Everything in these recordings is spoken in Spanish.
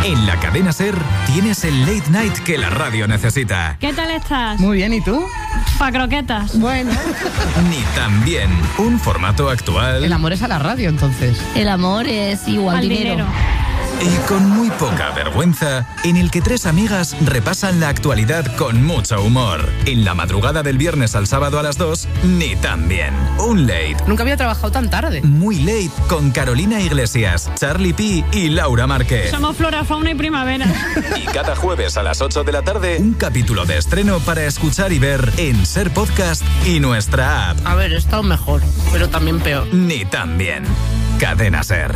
En la cadena SER tienes el late night que la radio necesita. ¿Qué tal estás? Muy bien, ¿y tú? Pa' croquetas. Bueno. Ni tan bien. Un formato actual. El amor es a la radio, entonces. El amor es igual Al dinero. Y con muy poca vergüenza, en el que tres amigas repasan la actualidad con mucho humor. En la madrugada del viernes al sábado a las 2, Ni tan bien. Un late. Nunca había trabajado tan tarde. Muy late con Carolina Iglesias, Charlie P y Laura Márquez. Somos flora, fauna y primavera. Y cada jueves a las 8 de la tarde, un capítulo de estreno para escuchar y ver en SER Podcast y nuestra app. A ver, he estado mejor, pero también peor. Ni tan bien. Cadena SER.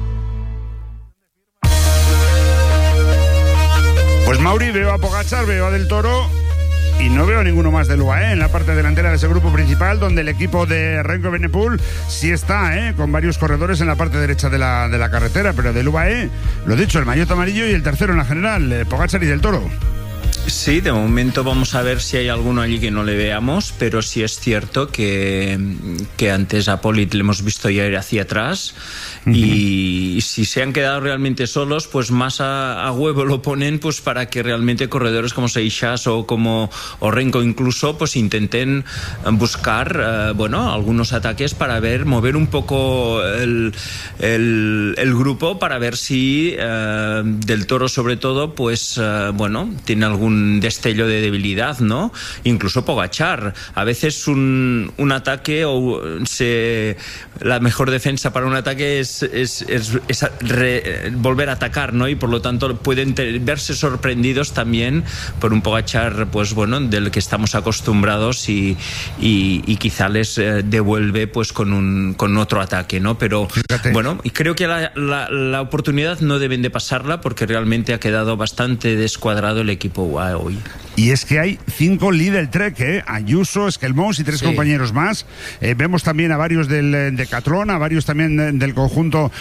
Pues Mauri, veo a Pogačar, veo a Del Toro y no veo a ninguno más del UAE en la parte delantera de ese grupo principal, donde el equipo de Remco Evenepoel sí está, con varios corredores en la parte derecha de la carretera, pero del UAE, lo dicho, el maillot amarillo y el tercero en la general, Pogačar y Del Toro. Sí, de momento vamos a ver si hay alguno allí que no le veamos, pero sí es cierto que antes a Polit le hemos visto ya ir hacia atrás, y si se han quedado realmente solos, pues más a huevo lo ponen, pues para que realmente corredores como Seixas o Renko incluso, pues intenten buscar algunos ataques para mover un poco el grupo, para ver si Del Toro sobre todo pues tiene algún destello de debilidad, ¿no? Incluso Pogačar. A veces un ataque la mejor defensa para un ataque es volver a atacar, ¿no? Y por lo tanto pueden verse sorprendidos también por un Pogačar, pues del que estamos acostumbrados y quizá les devuelve pues con otro ataque, ¿no? Pero fíjate. Y creo que la oportunidad no deben de pasarla, porque realmente ha quedado bastante descuadrado el equipo UAE hoy. Y es que hay 5 Lidl Trek, Ayuso, Esquelmós y 3 compañeros más. Vemos también a varios del Decathlon, a varios también del conjunto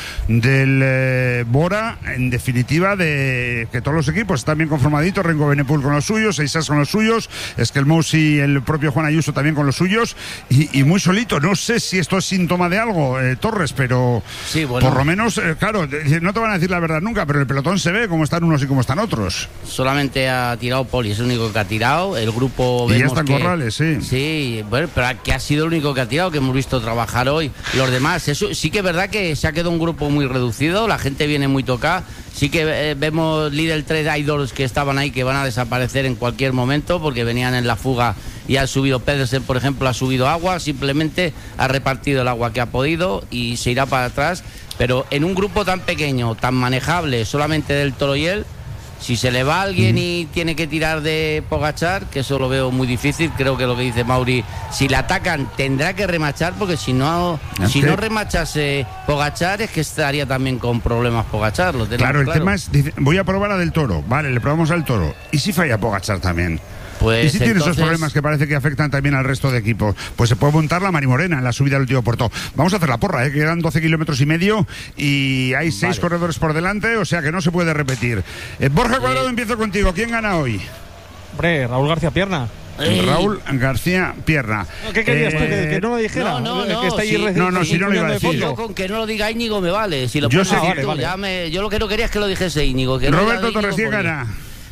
del Bora. En definitiva, que todos los equipos están bien conformaditos. Remco Evenepoel con los suyos, Seixas con los suyos, Esquelmós y el propio Juan Ayuso también con los suyos. Y muy solito. No sé si esto es síntoma de algo, Torres, pero sí, por lo menos, claro, no te van a decir la verdad nunca, pero el pelotón se ve cómo están unos y cómo están otros. Solamente ha tirado Poli, es el único que ha tirado. El grupo y ya están Corrales, sí. Sí, bueno, pero que ha sido el único que ha tirado, que hemos visto trabajar hoy. Los demás, eso sí que es verdad que se ha quedado un grupo muy reducido, la gente viene muy tocada. Sí que vemos Lidl 3 idols que estaban ahí, que van a desaparecer en cualquier momento porque venían en la fuga y ha subido Pedersen, por ejemplo, ha subido agua, simplemente ha repartido el agua que ha podido y se irá para atrás. Pero en un grupo tan pequeño, tan manejable, solamente Del Toro y él, si se le va a alguien y tiene que tirar de Pogačar, que eso lo veo muy difícil, creo que lo que dice Mauri, si le atacan tendrá que remachar, porque si no remachase Pogačar, es que estaría también con problemas Pogačar. Claro, el tema es, voy a probar a Del Toro, vale, le probamos al Toro, ¿y si falla Pogačar también? Pues y si tiene esos problemas que parece que afectan también al resto de equipos, pues se puede montar la Marimorena en la subida del último puerto. Vamos a hacer la porra, que quedan 12 kilómetros y medio y hay 6 corredores por delante, o sea que no se puede repetir. Borja Cuadrado, empiezo contigo. ¿Quién gana hoy? Hombre, Raúl García Pierna. Raúl García Pierna. ¿Qué querías tú? ¿Que no lo dijera? No, si no lo iba a decir. Yo con que no lo diga Íñigo me vale. Si lo yo sé que vale. Yo lo que no quería es que lo dijese Íñigo. Que Roberto Torres, ¿quién gana?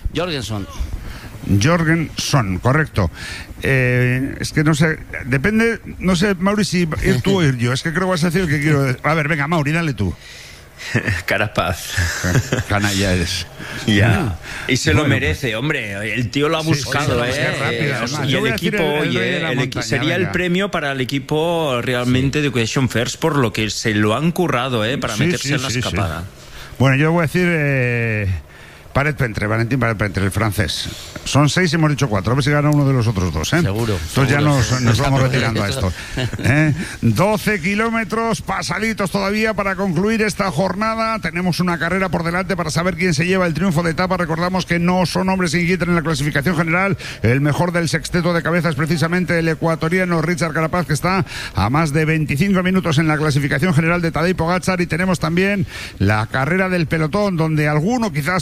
Jorgenson, correcto. Es que no sé, depende, no sé, Mauri, si ir tú o ir yo. Es que creo que vas a decir lo que quiero decir. A ver, venga, Mauri, dale tú. Carapaz. Canalla es. Ya. Y se lo merece, hombre. El tío lo ha buscado, y el equipo, sería el premio para el equipo realmente de Question First, por lo que se lo han currado, para meterse en la escapada. Bueno, yo voy a decir Valentín Paret-Pentre, el francés. Son 6 y hemos dicho 4. A ver si gana uno de los otros 2, Seguro. Entonces ya nos vamos retirando a esto. 12 kilómetros pasaditos todavía para concluir esta jornada. Tenemos una carrera por delante para saber quién se lleva el triunfo de etapa. Recordamos que no son hombres inquietos en la clasificación general. El mejor del sexteto de cabeza es precisamente el ecuatoriano Richard Carapaz, que está a más de 25 minutos en la clasificación general de Tadej Pogačar. Y tenemos también la carrera del pelotón, donde alguno quizás pueda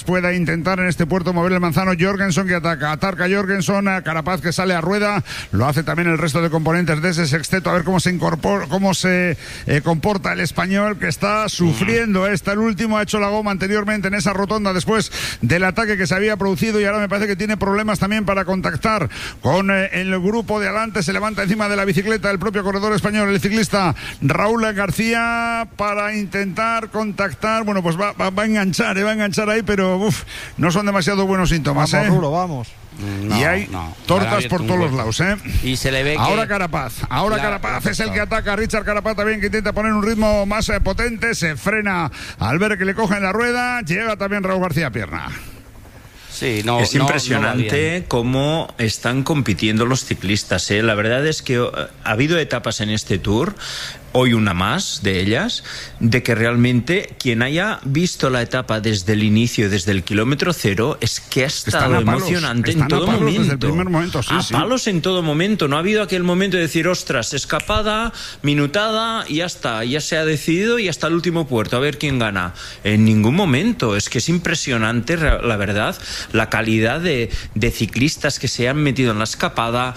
intentar en este puerto mover el manzano. Jorgensen que ataca Jorgensen, a Carapaz que sale a rueda, lo hace también el resto de componentes de ese sexteto, a ver cómo se incorpora, cómo se comporta el español, que está sufriendo. El último ha hecho la goma anteriormente en esa rotonda después del ataque que se había producido, y ahora me parece que tiene problemas también para contactar con el grupo de adelante. Se levanta encima de la bicicleta el propio corredor español, el ciclista Raúl García, para intentar contactar. Bueno, pues va a enganchar ahí, pero no son demasiado buenos síntomas. Vamos, Rulo, vamos. Y hay tortas por todos los lados, Y se le ve ahora que... Carapaz es el que ataca. Richard Carapaz también, que intenta poner un ritmo más potente, se frena al ver que le cogen la rueda. Llega también Raúl García Pierna. Sí, es impresionante cómo están compitiendo los ciclistas, La verdad es que ha habido etapas en este Tour, hoy una más de ellas, de que realmente quien haya visto la etapa desde el inicio, desde el kilómetro cero, es que ha estado emocionante en todo momento. Desde el primer momento, palos en todo momento. No ha habido aquel momento de decir, ostras, escapada, minutada, y ya está, ya se ha decidido y hasta el último puerto, a ver quién gana. En ningún momento. Es que es impresionante, la verdad, la calidad de ciclistas que se han metido en la escapada,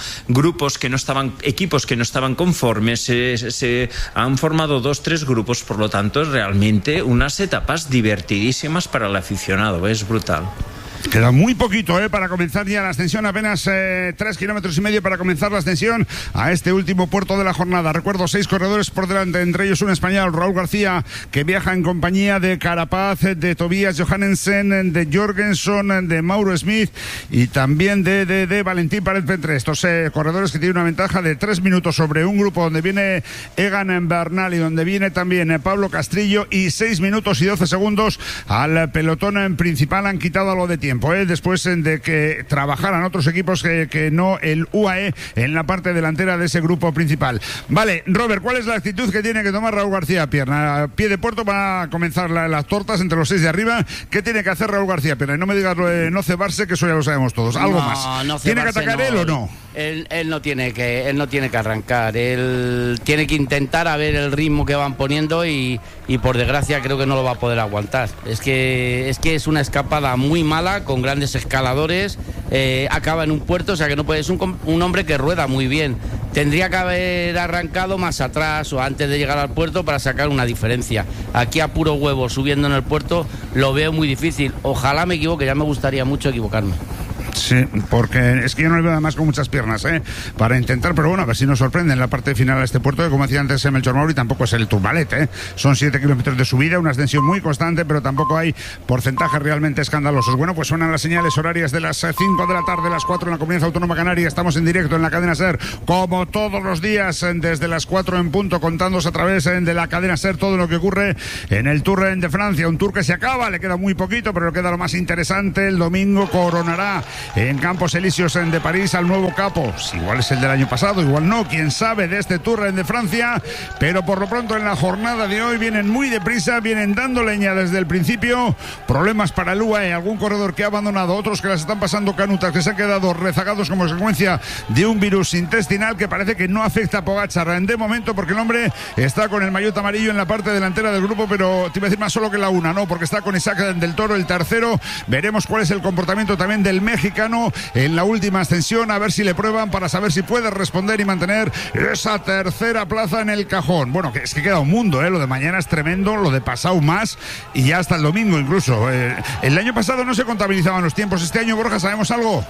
equipos que no estaban conformes, se han formado 2-3 grupos, por lo tanto es realmente unas etapas divertidísimas para el aficionado, es brutal. Queda muy poquito para comenzar ya la ascensión, apenas 3,5 kilómetros para comenzar la ascensión a este último puerto de la jornada. Recuerdo, 6 corredores por delante, entre ellos un español, Raúl García, que viaja en compañía de Carapaz, de Tobias Johannesen, de Jorgensen, de Mauro Smith y también de Valentín Paret Pentre. Estos corredores que tienen una ventaja de 3 minutos sobre un grupo donde viene Egan Bernal y donde viene también Pablo Castrillo, y 6 minutos y 12 segundos al pelotón principal. Han quitado algo de tiempo, después de que trabajaran otros equipos que no el UAE en la parte delantera de ese grupo principal. Vale, Robert, ¿cuál es la actitud que tiene que tomar Raúl García Pierna? A pie de puerto va a comenzar las tortas entre los 6 de arriba. ¿Qué tiene que hacer Raúl García Pierna? Y no me digas no cebarse, que eso ya lo sabemos todos. Algo más. No ¿Tiene que atacar él o no? Él no tiene que arrancar. Él tiene que intentar a ver el ritmo que van poniendo y por desgracia creo que no lo va a poder aguantar. Es que es una escapada muy mala, con grandes escaladores, acaba en un puerto, o sea que no puede, es un hombre que rueda muy bien. Tendría que haber arrancado más atrás o antes de llegar al puerto para sacar una diferencia. Aquí a puro huevo subiendo en el puerto lo veo muy difícil. Ojalá me equivoque, ya me gustaría mucho equivocarme. Sí, porque es que yo no le veo además con muchas piernas para intentar, pero bueno, a ver si nos sorprende en la parte final a este puerto, que como decía antes Melchor Mauri, tampoco es el Tourmalet, son 7 kilómetros de subida, una ascensión muy constante, pero tampoco hay porcentajes realmente escandalosos. Bueno, pues suenan las señales horarias de las 5 de la tarde, las 4 en la Comunidad Autónoma Canaria. Estamos en directo en la cadena SER, como todos los días, desde las 4 en punto, contándoos a través de la cadena SER todo lo que ocurre en el Tour de Francia, un Tour que se acaba, le queda muy poquito, pero le queda lo más interesante. El domingo coronará en Campos Elíseos de París al nuevo capo. Igual es el del año pasado, igual no, quién sabe, de este Tour de Francia, pero por lo pronto en la jornada de hoy vienen muy deprisa, vienen dando leña desde el principio. Problemas para el UAE, algún corredor que ha abandonado, otros que las están pasando canutas, que se han quedado rezagados como consecuencia de un virus intestinal que parece que no afecta a Pogačar de momento, porque el hombre está con el maillot amarillo en la parte delantera del grupo, pero te iba a decir más solo que la una, no, porque está con Isaac del Toro, el tercero. Veremos cuál es el comportamiento también del mexicano en la última ascensión, a ver si le prueban para saber si puede responder y mantener esa tercera plaza en el cajón. Bueno, que es que queda un mundo, lo de mañana es tremendo, lo de pasado más, y ya hasta el domingo incluso. El año pasado no se contabilizaban los tiempos, este año, Borja, ¿sabemos algo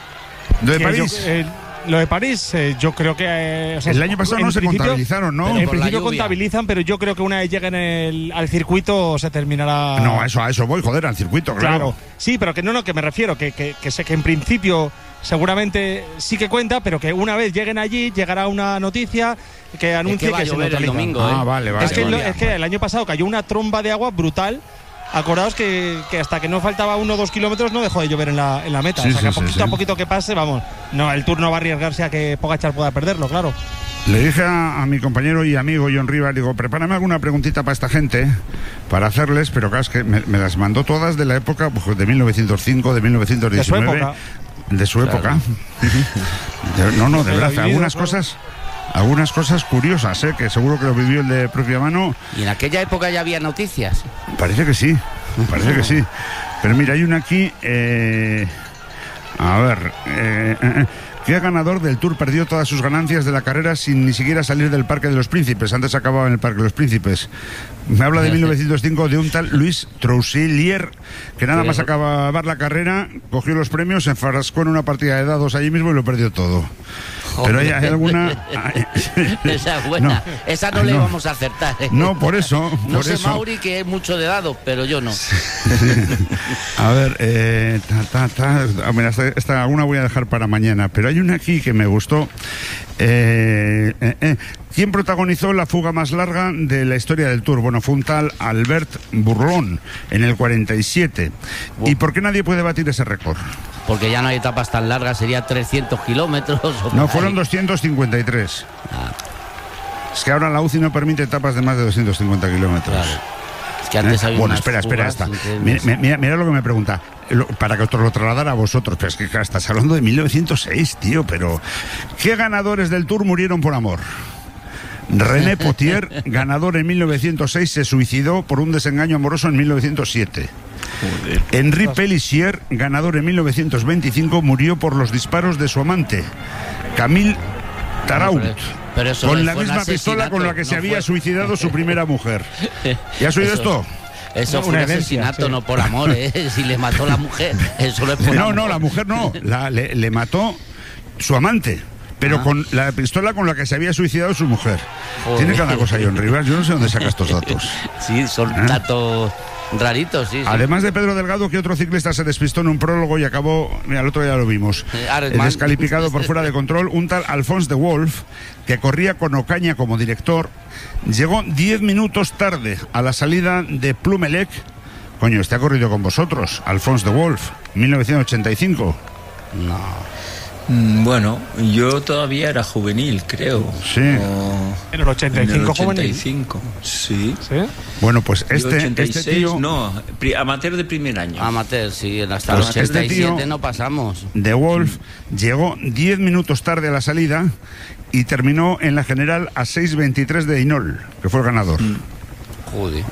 de París? Lo de París, yo creo que... el año pasado no se contabilizaron, ¿no? En principio contabilizan, pero yo creo que una vez lleguen al circuito se terminará... No, a eso voy, joder, al circuito, claro. Sí, pero que que me refiero, que sé que en principio seguramente sí que cuenta, pero que una vez lleguen allí llegará una noticia que anuncie que se neutraliza. El domingo, vale. Es que el año pasado cayó una tromba de agua brutal. Acordaos que hasta que no faltaba 1 o 2 kilómetros no dejó de llover en la meta. Sí, o sea, que sí, a poquito que pase, vamos. No, el Tour no va a arriesgarse a que Pogačar pueda perderlo, claro. Le dije a mi compañero y amigo John Rivas, digo, prepárame alguna preguntita para esta gente, para hacerles, pero claro, es que me las mandó todas de la época de 1905, de 1919. De su época. No, de verdad, algunas cosas curiosas, que seguro que lo vivió el de propia mano. ¿Y en aquella época ya había noticias? Parece que sí. Pero mira, hay una aquí... a ver... ¿Qué ganador del Tour perdió todas sus ganancias de la carrera sin ni siquiera salir del Parque de los Príncipes? Antes acababa en el Parque de los Príncipes. Me habla de 1905 de un tal Luis Trousselier, que nada más acabar la carrera, cogió los premios, se enfrascó en una partida de dados allí mismo y lo perdió todo. Pero hay alguna... Esa es buena. No. Esa no le íbamos a acertar. No, por eso. No sé, Mauri, que es mucho de dados, pero yo no. A ver, mira, esta alguna voy a dejar para mañana, pero hay una aquí que me gustó. ¿Quién protagonizó la fuga más larga de la historia del Tour? Bueno, fue un tal Albert Bourlon en el 47. ¿Y por qué nadie puede batir ese récord? Porque ya no hay etapas tan largas, sería 300 kilómetros. No, fueron 253. Es que ahora la UCI no permite etapas de más de 250 kilómetros. Claro. Es que antes había bueno, unas espera, esta. fugas Mira lo que me pregunta. Para que os lo trasladara a vosotros. Pero es que claro, estás hablando de 1906, tío. Pero ¿qué ganadores del Tour murieron por amor? René Potier, ganador en 1906, se suicidó por un desengaño amoroso en 1907. Joder. Henri Pélissier, ganador en 1925, murió por los disparos de su amante, Camille Tarault, con la misma pistola con la que se había suicidado su primera mujer. ¿Ya has oído esto? Eso fue un asesinato, no por amor, Si le mató la mujer, eso no es por amor. No, la mujer no, le mató su amante. Pero con la pistola con la que se había suicidado su mujer. Joder. Tiene cada cosa, John Rivas. Yo no sé dónde saca estos datos. Sí, son datos raritos, sí. Además de Pedro Delgado, que otro ciclista se despistó en un prólogo y acabó, mira, el otro día lo vimos, descalificado por fuera de control, un tal Alphonse de Wolf, que corría con Ocaña como director, llegó 10 minutos tarde a la salida de Plumelec. Coño, ha corrido con vosotros, Alphonse de Wolf, 1985. No. Bueno, yo todavía era juvenil, creo. Sí. En el 85, en el 85, sí. Bueno, pues este tío... No, amateur de primer año. Amateur, sí, hasta el 87 no pasamos. De Wolf llegó 10 minutos tarde a la salida y terminó en la general a 6:23 de Hinol, que fue el ganador. Joder.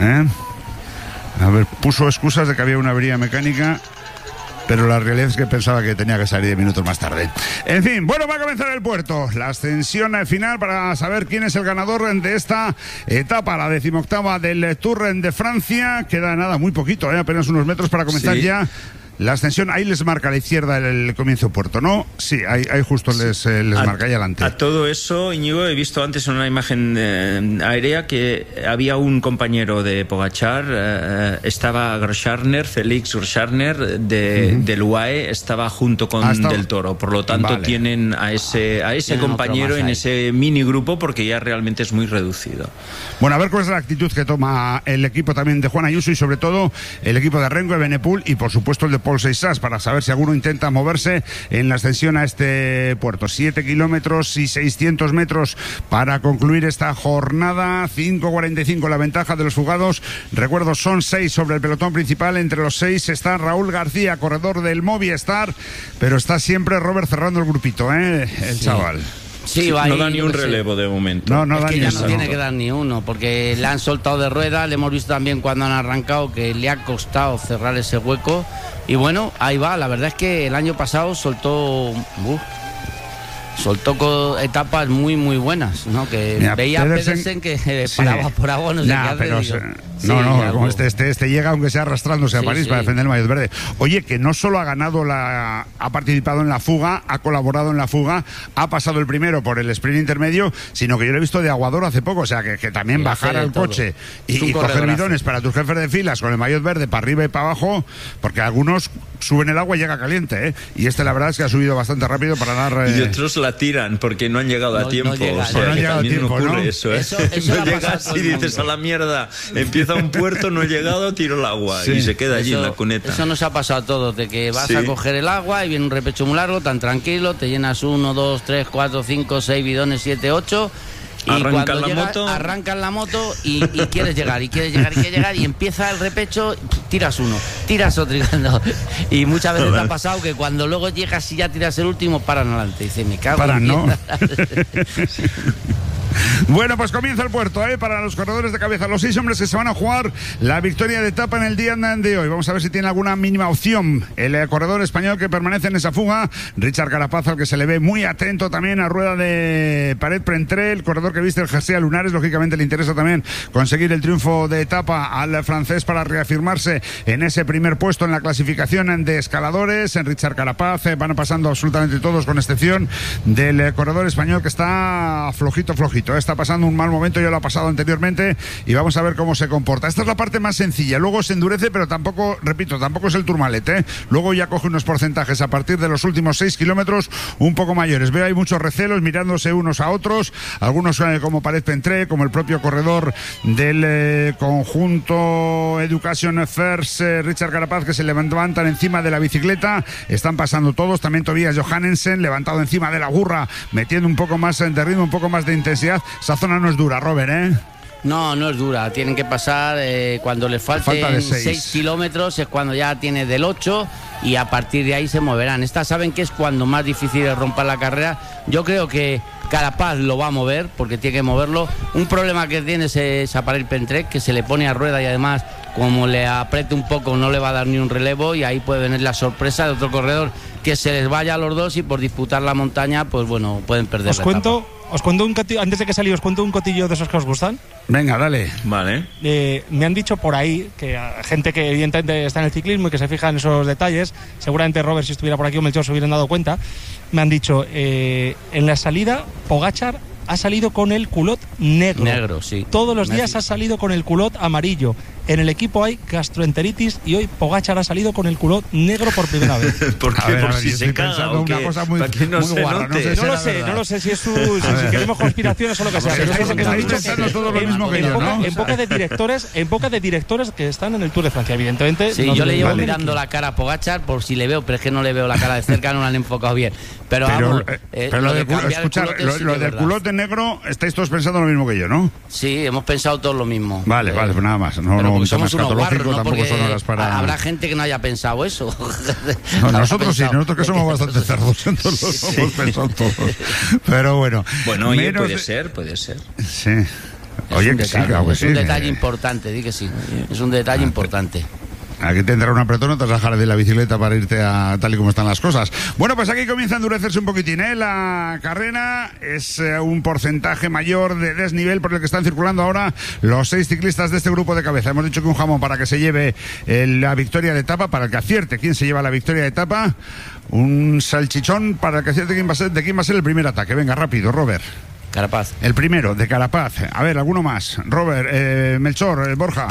A ver, puso excusas de que había una avería mecánica, pero la realidad es que pensaba que tenía que salir 10 minutos más tarde. En fin, bueno, va a comenzar el puerto. La ascensión final para saber quién es el ganador de esta etapa, la 18ª del Tour de Francia. Queda nada, muy poquito, apenas unos metros para comenzar ya la ascensión. Ahí les marca a la izquierda el comienzo puerto, ¿no? Sí, ahí justo les marca ahí adelante. A todo eso, Íñigo, he visto antes en una imagen aérea que había un compañero de Pogačar, estaba Groscharner, Félix Groscharner del UAE, estaba junto con Del Toro. Por lo tanto, tienen a ese compañero en ese mini grupo, porque ya realmente es muy reducido. Bueno, a ver cuál es la actitud que toma el equipo también de Juan Ayuso y sobre todo el equipo de Renko, de Benepul y por supuesto el de Paul Seixas, para saber si alguno intenta moverse en la ascensión a este puerto. 7 kilómetros y 600 metros para concluir esta jornada. 5:45 la ventaja de los fugados. Recuerdo, son 6 sobre el pelotón principal. Entre los 6 está Raúl García, corredor del Movistar, pero está siempre Robert cerrando el grupito, el chaval. Sí, no da ni un relevo de momento. No es da que ni ya un no tiene que dar ni uno, porque le han soltado de rueda. Le hemos visto también cuando han arrancado que le ha costado cerrar ese hueco. Y bueno, ahí va. La verdad es que el año pasado soltó etapas muy muy buenas, ¿no? Que mira, veía a Pedersen que paraba por agua, no sé qué hacer. Como este llega aunque sea arrastrándose a París para defender el maillot verde. Oye, que no solo ha ganado ha participado en la fuga, ha colaborado en la fuga, ha pasado el primero por el sprint intermedio, sino que yo lo he visto de aguador hace poco, o sea que también bajar al coche y coger bidones para tus jefes de filas con el maillot verde para arriba y para abajo, porque algunos suben el agua y llega caliente, y la verdad es que ha subido bastante rápido para dar... Y otros la tiran porque no han llegado a tiempo. No han llegado a tiempo, ocurre eso, no llegas y dices a la mierda, empieza un puerto, no he llegado, tiro el agua y se queda allí en la cuneta. Eso nos ha pasado a todos, de que vas a coger el agua y viene un repecho muy largo, tan tranquilo, te llenas 1, 2, 3, 4, 5, 6 bidones, 7, 8... Y arrancan la moto y quieres llegar y empieza el repecho, tiras uno, tiras otro y muchas veces te ha pasado que cuando luego llegas y ya tiras el último, paran adelante y dice, me cago en ¿no? Bueno, pues comienza el puerto, para los corredores de cabeza. Los 6 hombres que se van a jugar la victoria de etapa en el día de hoy. Vamos a ver si tiene alguna mínima opción el corredor español que permanece en esa fuga. Richard Carapaz, al que se le ve muy atento también a rueda de Paret Pentré, el corredor que viste el jersey a lunares. Lógicamente le interesa también conseguir el triunfo de etapa al francés para reafirmarse en ese primer puesto en la clasificación de escaladores. En Richard Carapaz van pasando absolutamente todos, con excepción del corredor español, que está flojito. Está pasando un mal momento, ya lo ha pasado anteriormente, y vamos a ver cómo se comporta. Esta es la parte más sencilla, luego se endurece, pero tampoco es el Tourmalet, Luego ya coge unos porcentajes a partir de los últimos 6 kilómetros un poco mayores. Veo hay muchos recelos mirándose unos a otros, algunos como Paret Pentré, como el propio corredor del conjunto Education First, Richard Carapaz, que se levantan encima de la bicicleta. Están pasando todos, también Tobias Johannesen levantado encima de la burra, metiendo un poco más de ritmo, un poco más de intensidad. Esa zona no es dura, Robert, No es dura, tienen que pasar cuando les falten 6 kilómetros, es cuando ya tiene del 8 y a partir de ahí se moverán. Estas saben que es cuando más difícil es romper la carrera. Yo creo que Carapaz lo va a mover porque tiene que moverlo. Un problema que tiene es a Paret Pentré, que se le pone a rueda y además como le apriete un poco no le va a dar ni un relevo, y ahí puede venir la sorpresa de otro corredor que se les vaya a los dos y por disputar la montaña pues bueno, pueden perder la etapa. Os cuento un cotillo, antes de que salí, os cuento un cotillo de esos que os gustan. Venga, dale. Vale. Me han dicho por ahí que gente que evidentemente está en el ciclismo y que se fija en esos detalles, seguramente Robert, si estuviera por aquí, o Melchor, se hubieran dado cuenta. Me han dicho, en la salida, Pogačar ha salido con el culot negro. Negro, sí. Todos los días ha salido con el culot amarillo. En el equipo hay gastroenteritis y hoy Pogačar ha salido con el culot negro por primera vez. ¿Por qué? Por si se caga o una cosa muy guarra. No lo sé si es si queremos conspiraciones o lo que sea. Todo lo mismo que yo, ¿no? En boca de directores que están en el Tour de Francia, evidentemente. Sí, yo le llevo mirando la cara a Pogačar por si le veo, pero es que no le veo la cara de cerca, no la han enfocado bien. Pero lo del culote negro, estáis todos pensando lo mismo que yo, ¿no? Sí, hemos pensado todos lo mismo. Vale, pues nada más. No somos unos guarros, ¿no? Porque son horas para... habrá gente que no haya pensado eso. No, nosotros sí, nosotros que somos bastante cerdos, entonces lo hemos pensado todos. Pero bueno. Bueno, oye, puede ser. Sí. Oye, que sí, claro que sí. Es un detalle importante, di que sí. Es un detalle importante. Aquí tendrá un apretón, no te vas a bajar de la bicicleta para irte a tal y como están las cosas. Bueno, pues aquí comienza a endurecerse un poquitín, La carrera es un porcentaje mayor de desnivel por el que están circulando ahora los 6 ciclistas de este grupo de cabeza. Hemos dicho que un jamón para que se lleve la victoria de etapa, para el que acierte quién se lleva la victoria de etapa. Un salchichón para el que acierte quién va a ser el primer ataque. Venga, rápido, Robert. Carapaz. El primero, de Carapaz. A ver, ¿alguno más? Robert, Melchor, Borja.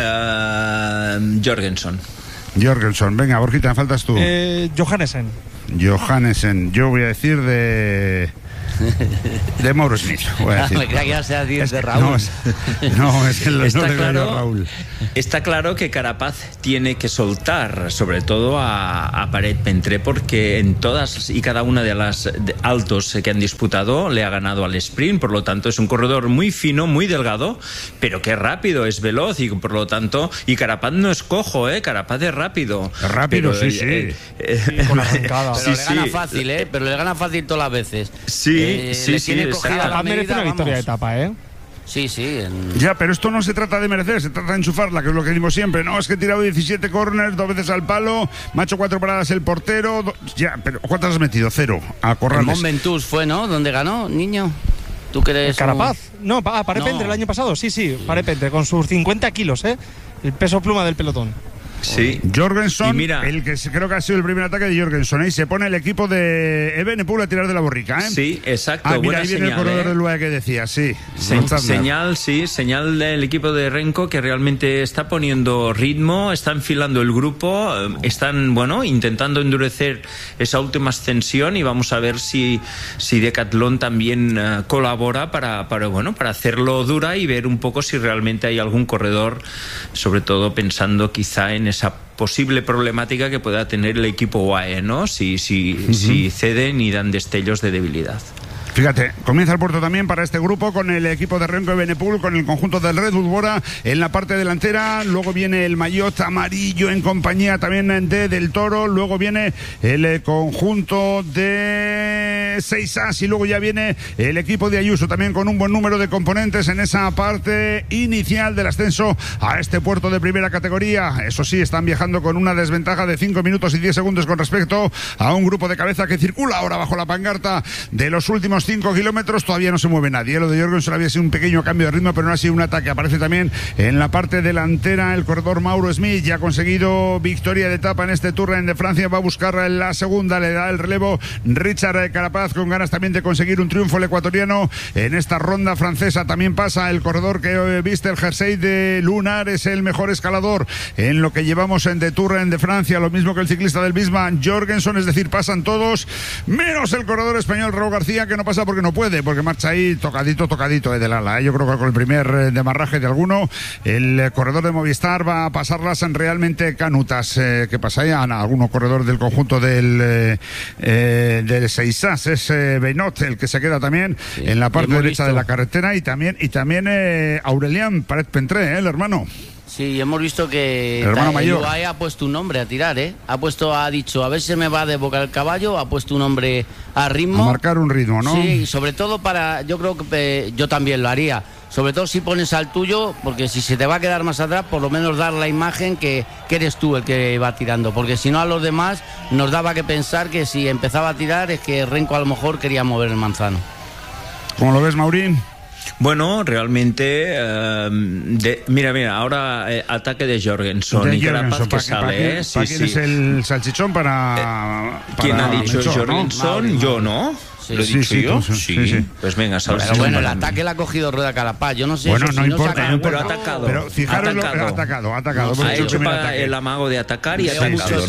Jorgensen. Venga, Borjita, me faltas tú. Johannesen. Yo voy a decir de Mauro Smith. Me creía que ibas a decir de Raúl. No, es que no le veo a Raúl. Está claro que Carapaz tiene que soltar, sobre todo a Paret Pentré, porque en todas y cada una de las altos que han disputado le ha ganado al sprint. Por lo tanto, es un corredor muy fino, muy delgado, pero que rápido, es veloz, y por lo tanto, y Carapaz no es cojo, Carapaz es rápido. Es rápido, pero, sí. Con arrancada. Pero le gana fácil, pero le gana fácil todas las veces. Sí. Carapaz merece una victoria de etapa, Sí. Ya, pero esto no se trata de merecer, se trata de enchufarla, que es lo que decimos siempre. No, es que he tirado 17 corners, 2 veces al palo, me ha hecho 4 paradas el portero. Ya, pero ¿cuántas has metido? 0 a Corrales. Mont Ventoux fue, ¿no? ¿Dónde ganó, niño? ¿Tú crees? Carapaz. No, Paret Pentré el año pasado. Sí, Paret Pentré, con sus 50 kilos, el peso pluma del pelotón. Sí. Jorgensen, el que creo que ha sido el primer ataque de Jorgensen. Ahí se pone el equipo de Evenepoel a tirar de la borrica, Sí, exacto. Mira, buena ahí viene señal, el corredor del UAE que decía, sí. Señal del equipo de Renko, que realmente está poniendo ritmo, está enfilando el grupo, están, intentando endurecer esa última ascensión, y vamos a ver si Decathlon también colabora para hacerlo dura y ver un poco si realmente hay algún corredor, sobre todo pensando quizá en esa posible problemática que pueda tener el equipo UAE, ¿no? Si ceden y dan destellos de debilidad. Fíjate, comienza el puerto también para este grupo con el equipo de Renko Evenepoel, con el conjunto del Red Bull Bora en la parte delantera. Luego viene el maillot amarillo en compañía también de Del Toro. Luego viene el conjunto de Seisas y luego ya viene el equipo de Ayuso también con un buen número de componentes en esa parte inicial del ascenso a este puerto de primera categoría. Eso sí, están viajando con una desventaja de 5 minutos y 10 segundos con respecto a un grupo de cabeza que circula ahora bajo la pancarta de los últimos 5 kilómetros. Todavía no se mueve nadie. Lo de Jorgensen había sido un pequeño cambio de ritmo, pero no ha sido un ataque. Aparece también en la parte delantera el corredor Mauro Smith. Ya ha conseguido victoria de etapa en este Tour de Francia. Va a buscar la segunda. Le da el relevo Richard Carapaz, con ganas también de conseguir un triunfo el ecuatoriano en esta ronda francesa. También pasa el corredor que viste el jersey de Lunar. Es el mejor escalador en lo que llevamos en The Tour de Francia. Lo mismo que el ciclista del Bisma Jorgensen. Es decir, pasan todos menos el corredor español Raúl García, que no pasa porque no puede, porque marcha ahí tocadito del ala. Yo creo que con el primer demarraje de alguno, el corredor de Movistar va a pasarlas en realmente canutas. ¿Qué pasa ahí? Alguno corredor del conjunto del Seisas es Beinot, el que se queda también en la parte derecha de la carretera, y también Aurelian Paret-Pentré, el hermano. Sí, hemos visto que el hermano mayor UAE ha puesto un nombre a tirar, ha dicho, a ver si me va a desbocar el caballo, ha puesto un nombre a ritmo. A marcar un ritmo, ¿no? Sí, sobre todo yo creo que yo también lo haría. Sobre todo si pones al tuyo, porque si se te va a quedar más atrás, por lo menos dar la imagen que eres tú el que va tirando. Porque si no, a los demás nos daba que pensar que si empezaba a tirar es que Renko a lo mejor quería mover el manzano. ¿Cómo lo ves, Maurín? Bueno, realmente, mira, ahora ataque de Jorgensen y Carapaz que sale. ¿Para quién es el salchichón? ¿Quién ha dicho Melchor, Jorgensen? ¿no? Yo, ¿no? ¿Lo he dicho yo? Sí. Pues venga, pero bueno, el ataque le ha cogido Rueda Carapaz. Yo no sé. Bueno, no importa. Pero ha atacado. Pero fijaros, atacado. Ha hecho el amago de atacar y ha atacado.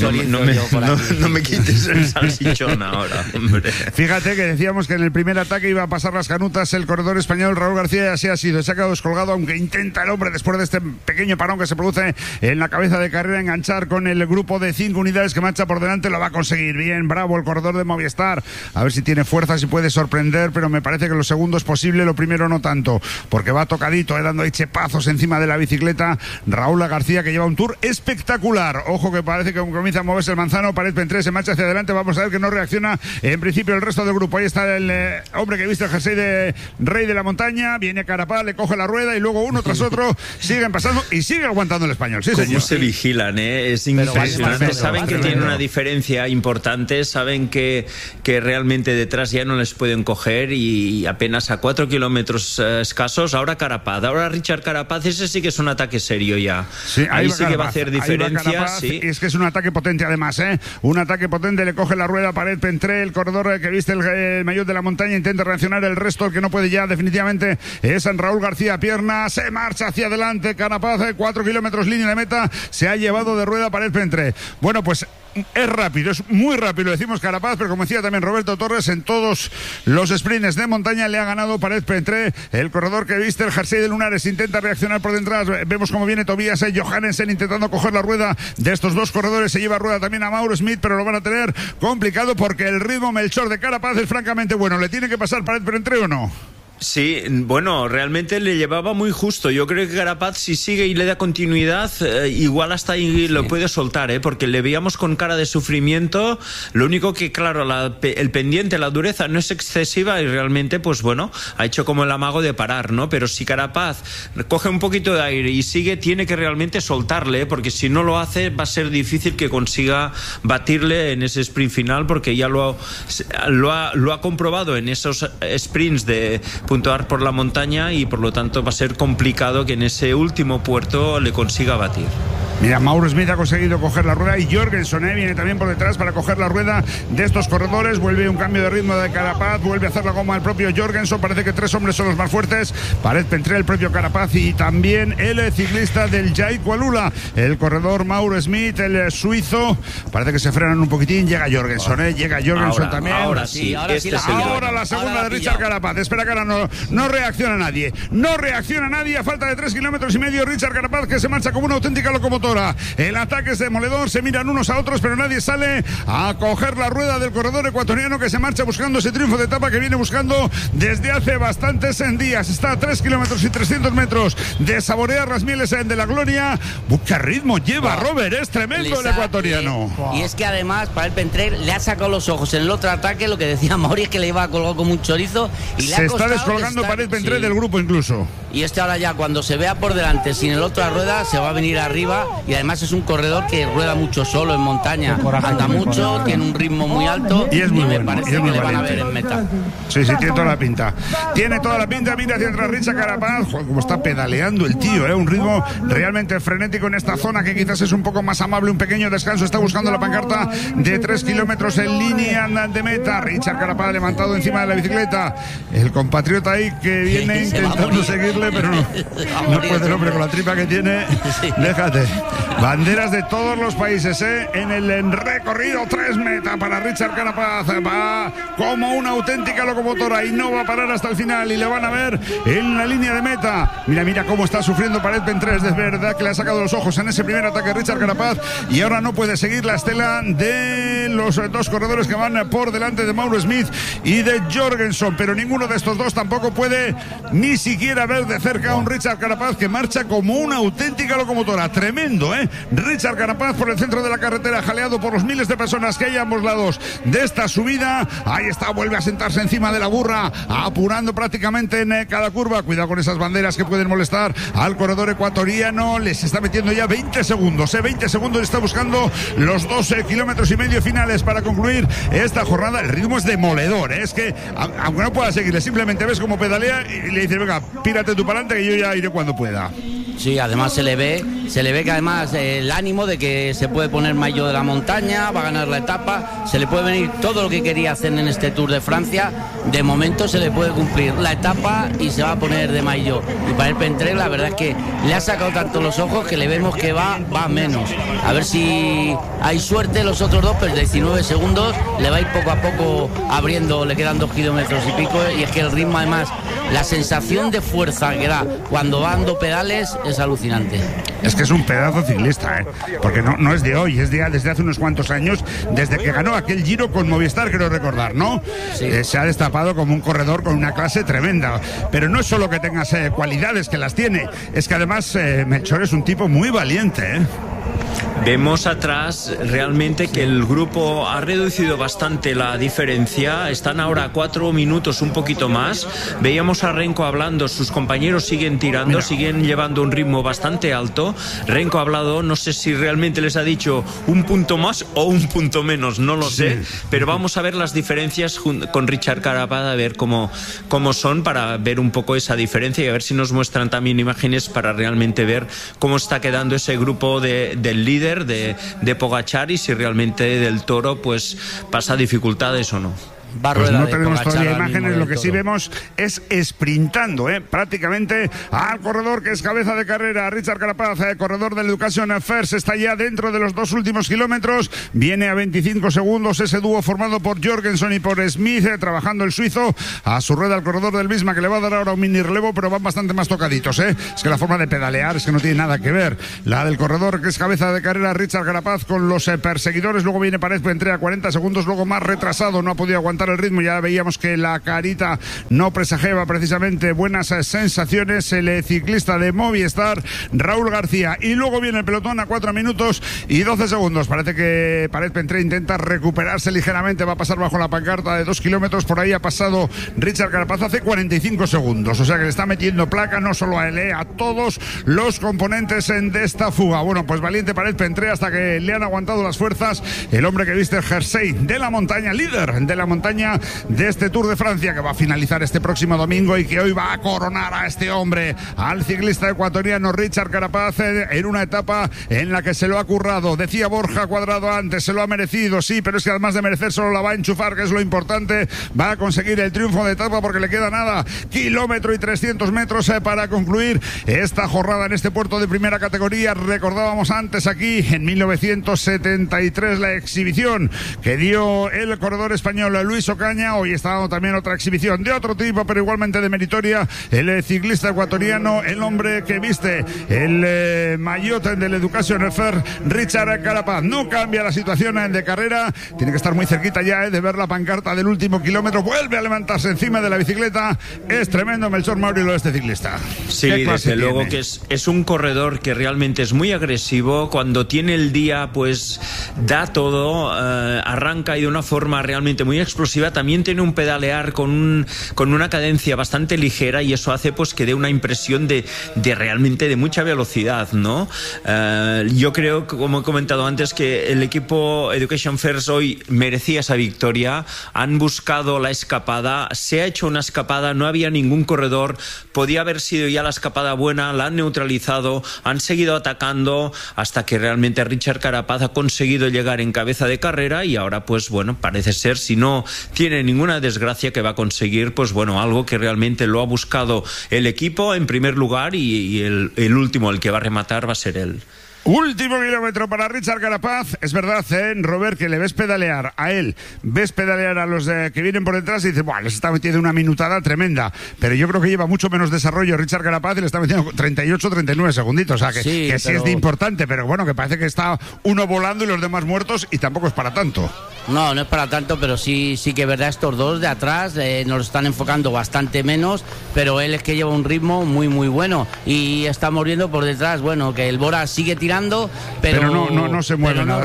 No me quites el salchichón ahora, hombre. Fíjate que decíamos que en el primer ataque iba a pasar las canutas el corredor español Raúl García, y así ha sido. Se ha quedado descolgado, aunque intenta el hombre, después de este pequeño parón que se produce en la cabeza de carrera, enganchar con el grupo de 5 unidades que marcha por delante. Lo va a conseguir. Bien, bravo el corredor de Movistar. A ver si tiene fuerza, si puede sorprender, pero me parece que lo segundo es posible, lo primero no tanto, porque va tocadito, dando ahí chepazos encima de la bicicleta Raúl García, que lleva un Tour espectacular. Ojo, que parece que comienza a moverse el manzano. Paret-Pentré se marcha hacia adelante. Vamos a ver que no reacciona en principio el resto del grupo. Ahí está el hombre que viste el jersey de Rey de la Montaña. Viene Carapaz, le coge la rueda y luego uno tras otro siguen pasando y sigue aguantando el español. Sí, ¿cómo señor? se vigilan? Es impresionante. Saben que tienen una diferencia importante, saben que realmente detrás ya no les pueden coger, y apenas a 4 kilómetros escasos. Ahora Carapaz, ahora Richard Carapaz, ese sí que es un ataque serio ya. Sí, ahí sí que va a hacer diferencia. Carapaz, sí. Es que es un ataque potente además, un ataque potente. Le coge la rueda Paret-Pentré, el corredor que viste el maillot de la montaña, intenta reaccionar. El resto, el que no puede ya definitivamente es Raúl García. Pierna, se marcha hacia adelante Carapaz, 4 kilómetros línea de meta, se ha llevado de rueda Paret-Pentré. Bueno, pues es rápido, es muy rápido, decimos Carapaz, pero como decía también Roberto Torres, en todos los sprints de montaña le ha ganado Paret-Pentré. El corredor que viste el jersey de Lunares intenta reaccionar por detrás. Vemos cómo viene Tobias Johannessen intentando coger la rueda de estos dos corredores. Se lleva rueda también a Mauro Smith, pero lo van a tener complicado porque el ritmo Melchor de Carapaz es francamente bueno. ¿Le tiene que pasar Paret-Pentré o no? Sí, bueno, realmente le llevaba muy justo. Yo creo que Carapaz, si sigue y le da continuidad, igual hasta ahí lo puede soltar, porque le veíamos con cara de sufrimiento. Lo único que, claro, el pendiente, la dureza no es excesiva y realmente, pues bueno, ha hecho como el amago de parar, ¿no? Pero si Carapaz coge un poquito de aire y sigue, tiene que realmente soltarle, porque si no lo hace va a ser difícil que consiga batirle en ese sprint final, porque ya lo ha comprobado en esos sprints de puntuar por la montaña, y por lo tanto va a ser complicado que en ese último puerto le consiga batir. Mira, Mauro Smith ha conseguido coger la rueda, y Jorgensen viene también por detrás para coger la rueda de estos corredores. Vuelve un cambio de ritmo de Carapaz, vuelve a hacer la goma el propio Jorgensen. Parece que 3 hombres son los más fuertes: Paret-Pentré, el propio Carapaz y también el ciclista del Jai Kualula, el corredor Mauro Smith, el suizo. Parece que se frenan un poquitín. Llega Jorgensen, ahora, también. Ahora sí, ahora la segunda de Richard Carapaz. Espera que ahora no reacciona nadie. No reacciona nadie a falta de 3 kilómetros y medio. Richard Carapaz, que se marcha como una auténtica locomotora. locomotora. El ataque es demoledor, se miran unos a otros, pero nadie sale a coger la rueda del corredor ecuatoriano, que se marcha buscando ese triunfo de etapa que viene buscando desde hace bastantes días. Está a 3 kilómetros y 300 metros de saborear las mieles de la gloria. ¡Qué ritmo lleva, Robert! Es tremendo el ecuatoriano. Y es que además, para el Pentré le ha sacado los ojos en el otro ataque. Lo que decía Mauri es que le iba a colgar como un chorizo. Y se está descolgando Paret Pentré del grupo incluso. Y ahora ya, cuando se vea por delante sin el otro a rueda, se va a venir arriba. Y además es un corredor que rueda mucho solo en montaña. Anda mucho, tiene un ritmo muy alto. Y es muy me bueno, parece que le van a ver en meta. Sí, tiene toda la pinta. Tiene toda la pinta. Mira hacia atrás Richard Carapaz. Joder, cómo está pedaleando el tío, un ritmo realmente frenético en esta zona, que quizás es un poco más amable. Un pequeño descanso. Está buscando la pancarta de 3 kilómetros en línea de meta. Richard Carapaz levantado encima de la bicicleta. El compatriota ahí que viene intentando seguirle, pero no puede el hombre con la tripa que tiene. Déjate. Banderas de todos los países en el recorrido. 3 meta para Richard Carapaz. Va como una auténtica locomotora y no va a parar hasta el final, y le van a ver en la línea de meta. Mira cómo está sufriendo Paret Pentré. Es verdad que le ha sacado los ojos en ese primer ataque Richard Carapaz, y ahora no puede seguir la estela de los dos corredores que van por delante de Mauro Smith y de Jorgensen, pero ninguno de estos dos tampoco puede ni siquiera ver de cerca a un Richard Carapaz que marcha como una auténtica locomotora. Tremendo, Richard Carapaz por el centro de la carretera, jaleado por los miles de personas que hay a ambos lados de esta subida. Ahí está, vuelve a sentarse encima de la burra, apurando prácticamente en cada curva. Cuidado con esas banderas que pueden molestar al corredor ecuatoriano. Les está metiendo ya 20 segundos, 20 segundos. Está buscando los 12 kilómetros y medio finales para concluir esta jornada. El ritmo es demoledor, es que aunque no pueda seguirle, simplemente ves cómo pedalea y le dices, venga, pírate tú para adelante que yo ya iré cuando pueda. Sí, además se le ve que además el ánimo de que se puede poner maillot de la montaña, va a ganar la etapa, se le puede venir todo lo que quería hacer en este Tour de Francia. De momento se le puede cumplir la etapa y se va a poner de maillot. Y para el Pentré la verdad es que le ha sacado tanto los ojos que le vemos que va menos. A ver si hay suerte los otros dos, pero 19 segundos le va a ir poco a poco abriendo, le quedan 2 kilómetros y pico, y es que el ritmo, además, la sensación de fuerza que da cuando va dando pedales es alucinante. Es que es un pedazo ciclista, porque no es de hoy, es desde hace unos cuantos años, desde que ganó aquel Giro con Movistar, creo recordar, ¿no? Sí. Se ha destapado como un corredor con una clase tremenda, pero no es solo que tengas cualidades, que las tiene, es que además Melchor es un tipo muy valiente, Vemos atrás realmente que el grupo ha reducido bastante la diferencia. Están ahora a 4 minutos, un poquito más. Veíamos a Renko hablando, sus compañeros siguen tirando, siguen llevando un ritmo bastante alto. Renko ha hablado, no sé si realmente les ha dicho un punto más o un punto menos, no lo sé, pero vamos a ver las diferencias con Richard Carapaz, a ver cómo son, para ver un poco esa diferencia y a ver si nos muestran también imágenes para realmente ver cómo está quedando ese grupo del líder de Pogačar, y si realmente del Toro pues pasa dificultades o no. Pues no tenemos todavía imágenes, lo que sí vemos es sprintando prácticamente al corredor que es cabeza de carrera, Richard Carapaz, corredor del Education First. Está ya dentro de los 2 últimos kilómetros, viene a 25 segundos ese dúo formado por Jorgensen y por Smith, trabajando el suizo a su rueda al corredor del Visma, que le va a dar ahora un mini relevo, pero van bastante más tocaditos, es que la forma de pedalear es que no tiene nada que ver, la del corredor que es cabeza de carrera, Richard Carapaz, con los perseguidores. Luego viene Paret Pentré a 40 segundos, luego más retrasado, no ha podido aguantar el ritmo. Ya veíamos que la carita no presagiaba precisamente buenas sensaciones. El ciclista de Movistar, Raúl García, y luego viene el pelotón a 4 minutos y 12 segundos. Parece que Paret Pentré intenta recuperarse ligeramente, va a pasar bajo la pancarta de 2 kilómetros. Por ahí ha pasado Richard Carapaz hace 45 segundos, o sea que le está metiendo placa no solo a él, a todos los componentes de esta fuga. Bueno, pues valiente Paret Pentré hasta que le han aguantado las fuerzas el hombre que viste el jersey de la montaña, líder de la montaña de este Tour de Francia, que va a finalizar este próximo domingo y que hoy va a coronar a este hombre, al ciclista ecuatoriano Richard Carapaz, en una etapa en la que se lo ha currado. Decía Borja Cuadrado antes, se lo ha merecido, sí, pero es que además de merecer solo la va a enchufar, que es lo importante. Va a conseguir el triunfo de etapa porque le queda nada, 1,3 kilómetros para concluir esta jornada en este puerto de primera categoría. Recordábamos antes aquí en 1973 la exhibición que dio el corredor español Luis Luis Ocaña. Hoy está dando también otra exhibición de otro tipo, pero igualmente de meritoria, el ciclista ecuatoriano, el hombre que viste el maillot del Education Fair, Richard Carapaz. No cambia la situación de carrera, tiene que estar muy cerquita ya de ver la pancarta del último kilómetro. Vuelve a levantarse encima de la bicicleta. Es tremendo, Melchor Mauri, lo de este ciclista. Sí, desde luego que es un corredor que realmente es muy agresivo. Cuando tiene el día, pues da todo, arranca y de una forma realmente muy explosiva. También tiene un pedalear con una cadencia bastante ligera, y eso hace pues que dé una impresión de realmente de mucha velocidad, ¿no? Yo creo, como he comentado antes, que el equipo Education First hoy merecía esa victoria. Han buscado la escapada, se ha hecho una escapada, no había ningún corredor, podía haber sido ya la escapada buena, la han neutralizado, han seguido atacando hasta que realmente Richard Carapaz ha conseguido llegar en cabeza de carrera, y ahora pues bueno, parece ser, si no tiene ninguna desgracia, que va a conseguir pues bueno, algo que realmente lo ha buscado el equipo en primer lugar, y el último, el que va a rematar, va a ser él. Último kilómetro para Richard Carapaz. Es verdad, Robert, que le ves pedalear a él, ves pedalear a los que vienen por detrás y dices, ¡buah! Les está metiendo una minutada tremenda. Pero yo creo que lleva mucho menos desarrollo Richard Carapaz y le está metiendo 38, 39 segunditos. O sea, que sí es de importante, pero bueno, que parece que está uno volando y los demás muertos, y tampoco es para tanto. No es para tanto, pero sí que es verdad, estos dos de atrás nos están enfocando bastante menos, pero él es que lleva un ritmo muy muy bueno, y estamos viendo por detrás, bueno, que el Bora sigue tirando, pero no se mueve nada,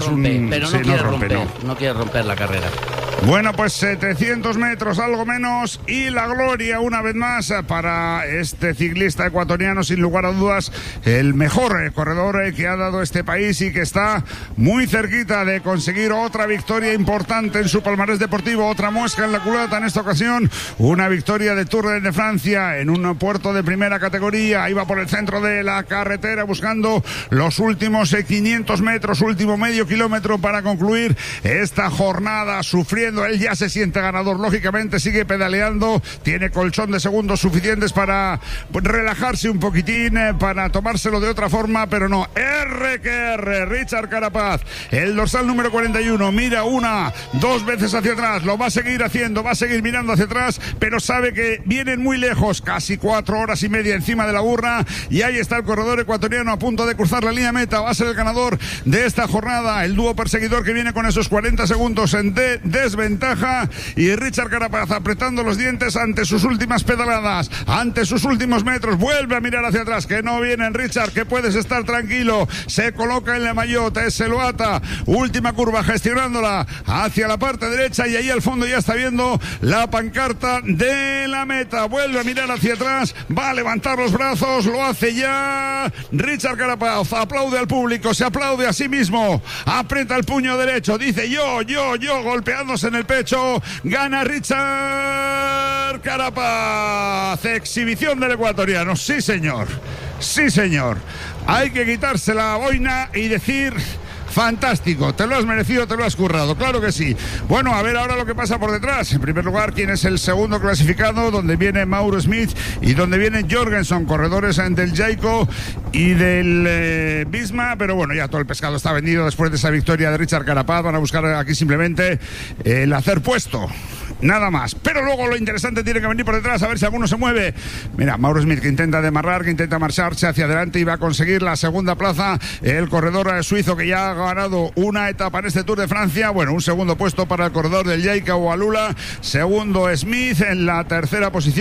no quiere romper la carrera. Bueno, pues 700 metros, algo menos, y la gloria una vez más para este ciclista ecuatoriano, sin lugar a dudas, el mejor corredor que ha dado este país, y que está muy cerquita de conseguir otra victoria importante en su palmarés deportivo, otra muesca en la culata en esta ocasión, una victoria de Tour de Francia en un puerto de primera categoría. Iba por el centro de la carretera buscando los últimos 500 metros, último medio kilómetro para concluir esta jornada, sufriendo. Él ya se siente ganador, lógicamente sigue pedaleando, tiene colchón de segundos suficientes para relajarse un poquitín, para tomárselo de otra forma, pero no. Richard Carapaz, el dorsal número 41, mira dos veces hacia atrás, lo va a seguir haciendo, va a seguir mirando hacia atrás, pero sabe que vienen muy lejos, casi 4 horas y media encima de la burra, y ahí está el corredor ecuatoriano a punto de cruzar la línea meta. Va a ser el ganador de esta jornada, el dúo perseguidor que viene con esos 40 segundos en desventaja, y Richard Carapaz apretando los dientes ante sus últimas pedaladas, ante sus últimos metros. Vuelve a mirar hacia atrás, que no vienen, Richard, que puedes estar tranquilo. Se coloca en la maillot, se lo ata, última curva, gestionándola hacia la parte derecha, y ahí al fondo ya está viendo la pancarta de la meta. Vuelve a mirar hacia atrás, va a levantar los brazos, lo hace ya Richard Carapaz, aplaude al público, se aplaude a sí mismo, aprieta el puño derecho, dice yo, golpeándose en el pecho. Gana Richard Carapaz, exhibición del ecuatoriano. Sí señor, hay que quitarse la boina y decir: fantástico, te lo has merecido, te lo has currado, claro que sí. Bueno, a ver ahora lo que pasa por detrás. En primer lugar, quién es el segundo clasificado, donde viene Mauro Smith y donde viene Jorgensen, corredores del Jayco y del Visma, pero bueno, ya todo el pescado está vendido después de esa victoria de Richard Carapaz. Van a buscar aquí simplemente el hacer puesto, nada más. Pero luego lo interesante tiene que venir por detrás, a ver si alguno se mueve. Mira, Mauro Smith, que intenta demarrar, que intenta marcharse hacia adelante y va a conseguir la segunda plaza. El corredor suizo, que ya ha ganado una etapa en este Tour de Francia. Bueno, un segundo puesto para el corredor del Jayco Alula. Segundo Smith, en la tercera posición